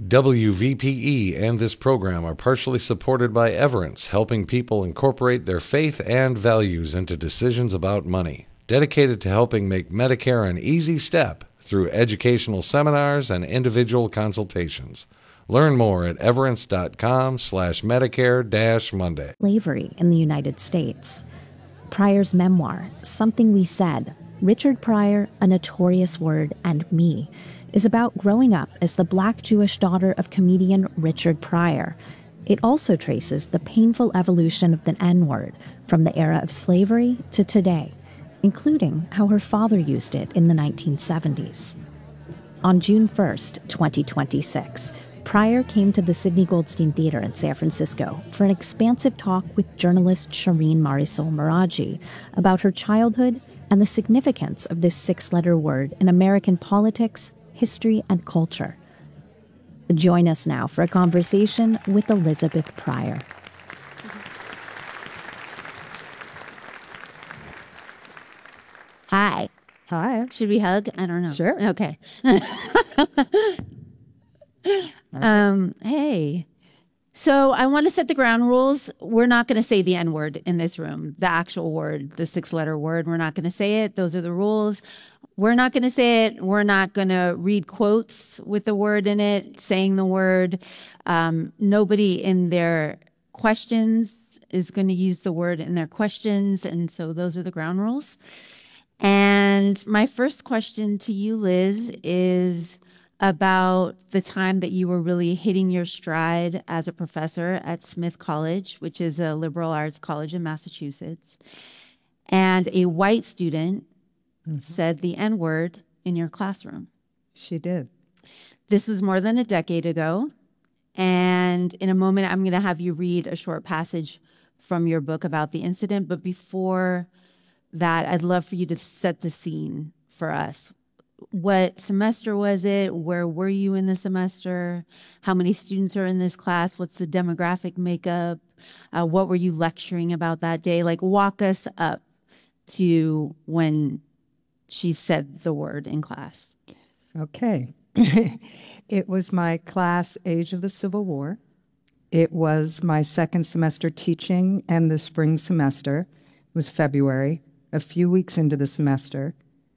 WVPE and this program are partially supported by Everence, helping people incorporate their faith and values into decisions about money. Dedicated to helping make Medicare an easy step through educational seminars and individual consultations. Learn more at everence.com/Medicare-Monday. Slavery in the United States. Pryor's memoir, Something We Said, Richard Pryor, A Notorious Word, and Me, is about growing up as the Black Jewish daughter of comedian Richard Pryor. It also traces the painful evolution of the N-word from the era of slavery to today, including how her father used it in the 1970s. On June 1st, 2026, Pryor came to the Sidney Goldstein Theater in San Francisco for an expansive talk with journalist Shireen Marisol Meraji about her childhood and the significance of this six-letter word in American politics, history, and culture. Join us now for a conversation with Elizabeth Pryor. Hi. Hi. Should we hug? I don't know. Sure. Okay. Hey. So I want to set the ground rules. We're not going to say the N-word in this room, the actual word, the six-letter word. We're not going to say it. Those are the rules. We're not going to say it. We're not going to read quotes with the word in it, saying the word. Nobody in their questions is going to use the word in their questions. And so those are the ground rules. And my first question to you, Liz, is about the time that you were really hitting your stride as a professor at Smith College, which is a liberal arts college in Massachusetts. And a white student said the N-word in your classroom. She did. This was more than a decade ago. And in a moment, I'm going to have you read a short passage from your book about the incident. But before that, I'd love for you to set the scene for us. What semester was it? Where were you in the semester? How many students are in this class? What's the demographic makeup? What were you lecturing about that day? Like, walk us up to when she said the word in class. Okay. It was my class, Age of the Civil War. It was my second semester teaching and the spring semester. It was February, a few weeks into the semester.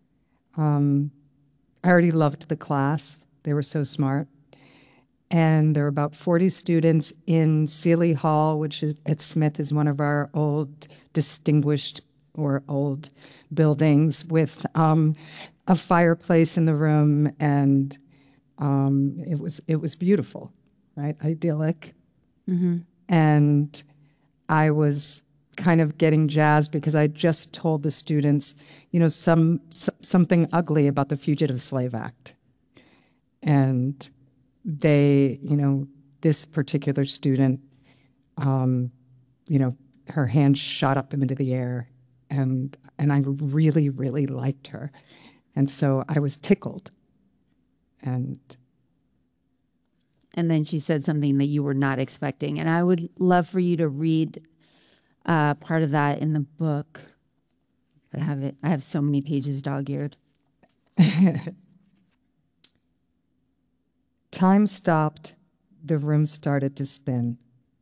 I already loved the class. They were so smart. And there were about 40 students in Seeley Hall, which is at Smith is one of our old distinguished or old buildings with a fireplace in the room, and it was beautiful, right? Idyllic. Mm-hmm. And I was kind of getting jazzed because I just told the students, something ugly about the Fugitive Slave Act. And they, this particular student, her hand shot up into the air, and I really, really liked her. And so I was tickled. And then she said something that you were not expecting. And I would love for you to read part of that in the book. I have so many pages dog-eared. Time stopped. The room started to spin.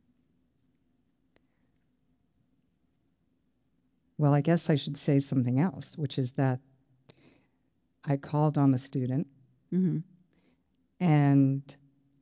Well, I guess I should say something else, which is that I called on the student, and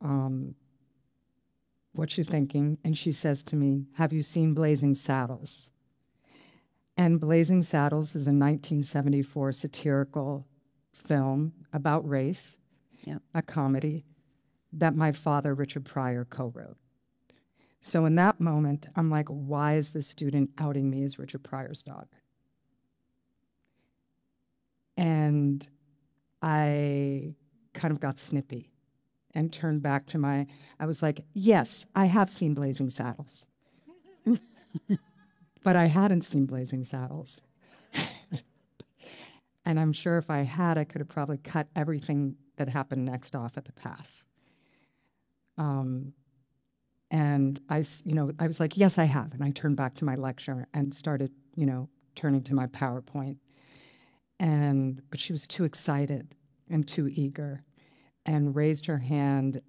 what you thinking? And she says to me, have you seen Blazing Saddles? And Blazing Saddles is a 1974 satirical film about race, a comedy that my father, Richard Pryor, co-wrote. So in that moment, I'm like, why is this student outing me as Richard Pryor's dog? And I kind of got snippy and turned back to I was like, yes, I have seen Blazing Saddles. But I hadn't seen Blazing Saddles. And I'm sure if I had, I could have probably cut everything that happened next off at the pass. And I was like, yes, I have. And I turned back to my lecture and started, turning to my PowerPoint. But she was too excited and too eager and raised her hand